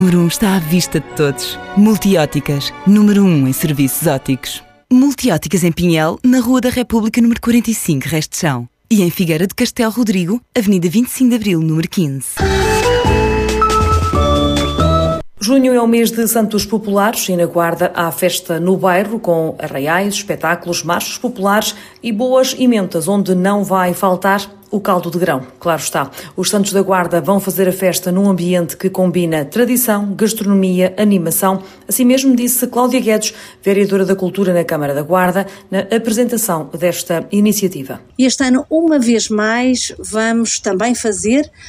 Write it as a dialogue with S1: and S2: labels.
S1: Número 1 está à vista de todos. Multióticas, número 1 em serviços ópticos. Multióticas em Pinhel, na Rua da República, número 45, Resto de Chão. E em Figueira de Castelo Rodrigo, Avenida 25 de Abril, número 15.
S2: Junho é o mês de Santos Populares e na Guarda há festa no bairro com arraiais, espetáculos, marchas populares e boas emendas, onde não vai faltar o caldo de grão, claro está. Os Santos da Guarda vão fazer a festa num ambiente que combina tradição, gastronomia, animação. Assim mesmo disse Cláudia Guedes, vereadora da Cultura na Câmara da Guarda, na apresentação desta iniciativa.
S3: Este ano, uma vez mais, vamos também fazer